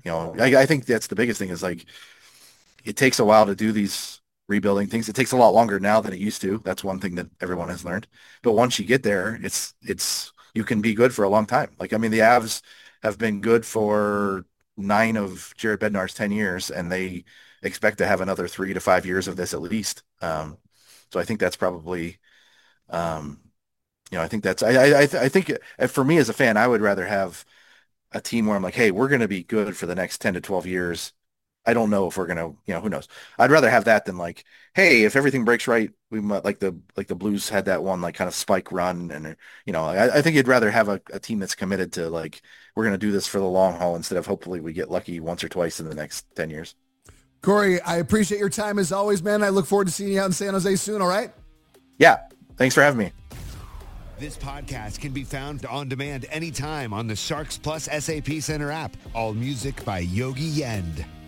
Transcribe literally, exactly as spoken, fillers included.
You know, I, I think that's the biggest thing is like it takes a while to do these rebuilding things. It takes a lot longer now than it used to. That's one thing that everyone has learned. But once you get there, it's it's you can be good for a long time. Like I mean, the Avs have been good for nine of Jared Bednar's ten years, and they expect to have another three to five years of this at least. Um, so I think that's probably, um, you know, I think that's I I I, th- I think uh, for me as a fan, I would rather have a team where I'm like, hey, we're going to be good for the next ten to twelve years. I don't know if we're going to, you know, who knows? I'd rather have that than like, hey, if everything breaks right, we might like the like the Blues had that one like kind of spike run, and you know, I, I think you'd rather have a, a team that's committed to like we're going to do this for the long haul instead of hopefully we get lucky once or twice in the next ten years. Corey, I appreciate your time as always, man. I look forward to seeing you out in San Jose soon. All right. Yeah, thanks for having me. This podcast can be found on demand anytime on the Sharks Plus S A P Center app. All music by Yogi Yend.